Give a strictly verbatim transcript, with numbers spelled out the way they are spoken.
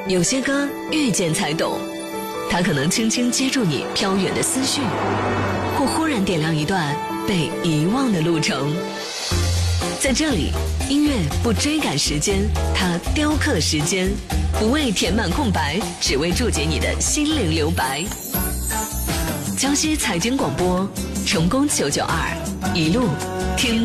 有些歌遇见才懂，它可能轻轻接住你飘远的思绪，或忽然点亮一段被遗忘的路程。在这里，音乐不追赶时间，它雕刻时间，不为填满空白，只为注解你的心灵留白。江西财经广播，成功九九二，一路听。